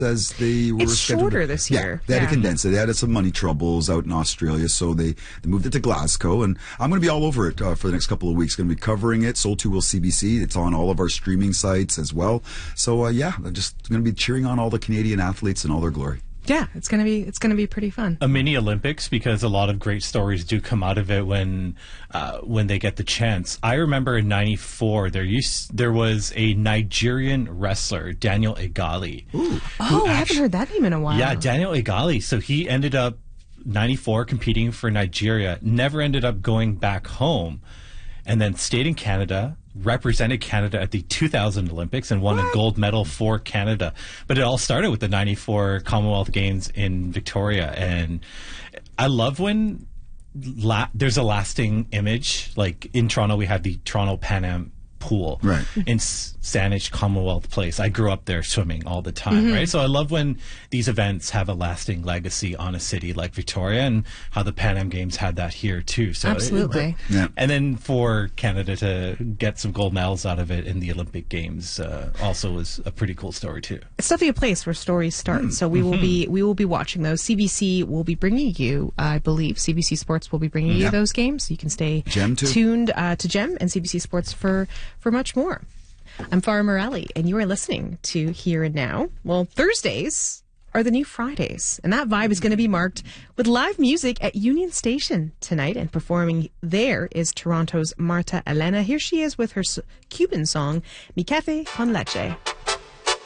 as they were It's scheduled. shorter this year. Yeah, they had to condense it. They had some money troubles out in Australia, so they moved it to Glasgow. And I'm going to be all over it for the next couple of weeks. Going to be covering it. So too will CBC. It's on all of our streaming sites as well. So I'm just going to be cheering on all the Canadian athletes in all their glory. Yeah, it's gonna be pretty fun. A mini Olympics, because a lot of great stories do come out of it when they get the chance. I remember in '94 there was a Nigerian wrestler, Daniel Igali. I haven't heard that name in a while. Yeah, Daniel Igali. So he ended up '94 competing for Nigeria, never ended up going back home, and then stayed in Canada, represented Canada at the 2000 Olympics and won a gold medal for Canada. But it all started with the 94 Commonwealth Games in Victoria. And I love when there's a lasting image. Like in Toronto, we have the Toronto Pan Am pool in Saanich Commonwealth Place. I grew up there swimming all the time, right? So I love when these events have a lasting legacy on a city like Victoria, and how the Pan Am Games had that here too. So absolutely. And then for Canada to get some gold medals out of it in the Olympic Games also was a pretty cool story too. It's definitely a place where stories start. So we will be watching those. CBC will be bringing you, I believe, CBC Sports will be bringing you those games. So you can stay tuned to GEM and CBC Sports for much more. I'm Farah Morelli, and you are listening to Here and Now. Well, Thursdays are the new Fridays, and that vibe is going to be marked with live music at Union Station tonight, and performing there is Toronto's Marta Elena. Here she is with her Cuban song, Mi Café con Leche.